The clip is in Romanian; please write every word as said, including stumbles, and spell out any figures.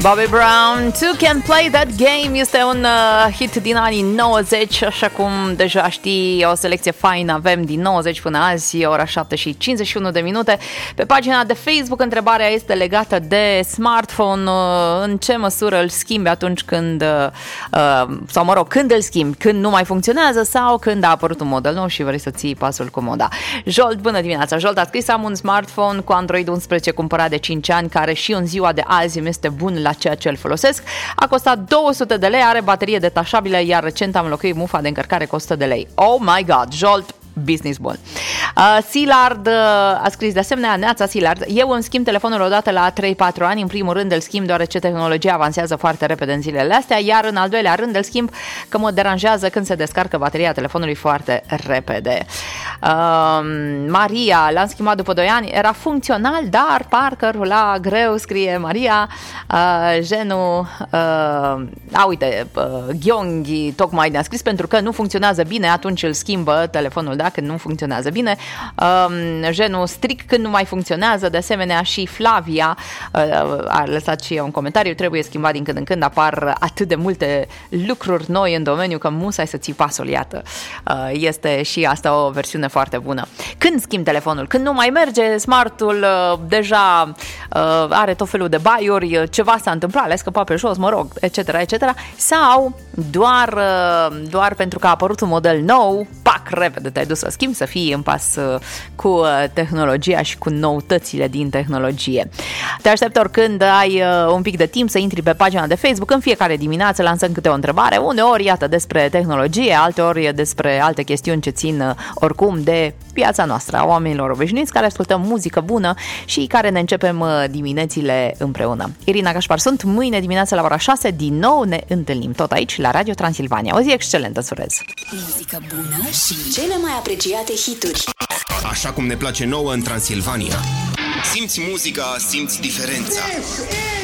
Bobby Brown, Two Can Play That Game este un uh, hit din anii nouăzeci, așa cum deja știi, o selecție faină avem din nouăzeci până azi, ora șapte și cincizeci și unu de minute. Pe pagina de Facebook întrebarea este legată de smartphone, uh, în ce măsură îl schimbi atunci când, uh, sau mă rog, când îl schimbi, când nu mai funcționează sau când a apărut un model nou și vrei să ții pasul cu moda. Jolt, bună dimineața! Jolt a scris: am un smartphone cu Android unsprezece cumpărat de cinci ani, care și în ziua de azi îmi este bun la ceea ce îl folosesc. A costat două sute de lei, are baterie detașabilă, iar recent am înlocuit mufa de încărcare cu o sută de lei. Oh my god, Jolt, business bun. Uh, Silard uh, a scris de asemenea: Neața Silard, eu îmi schimb telefonul odată la trei patru ani. În primul rând îl schimb deoarece tehnologia avansează foarte repede în zilele astea, iar în al doilea rând îl schimb că mă deranjează când se descarcă bateria telefonului foarte repede. Uh, Maria, l-am schimbat după doi ani, era funcțional, dar parcă rula greu, scrie Maria. Uh, Genu, uh, a uite, uh, Ghionghi tocmai ne-a scris: pentru că nu funcționează bine, atunci îl schimbă telefonul dacă nu funcționează bine. Um, Genul strict când nu mai funcționează. De asemenea și Flavia uh, a lăsat și un comentariu: trebuie schimbat din când în când, apar atât de multe lucruri noi în domeniu că musai să ții pasul, iată. Uh, este și asta o versiune foarte bună. Când schimb telefonul? Când nu mai merge, smartul uh, deja uh, are tot felul de baiuri, ceva s-a întâmplat, le-a scăpat pe jos, mă rog, etc, et cetera. Sau doar, uh, doar pentru că a apărut un model nou, pac, repede te-ai dus să schimbi, să fii în pas cu tehnologia și cu noutățile din tehnologie. Te aștept oricând ai un pic de timp să intri pe pagina de Facebook. În fiecare dimineață lansăm câte o întrebare, uneori, iată, despre tehnologie, alteori despre alte chestiuni ce țin oricum de viața noastră, a oamenilor obișnuiți care ascultăm muzică bună și care ne începem diminețile împreună. Irina Gașpar sunt, mâine dimineață la ora șase din nou ne întâlnim tot aici la Radio Transilvania. O zi excelentă îți urez! Muzică bună și cele mai apreciate hituri. Așa cum ne place nouă în Transilvania. Simți muzica, simți diferența.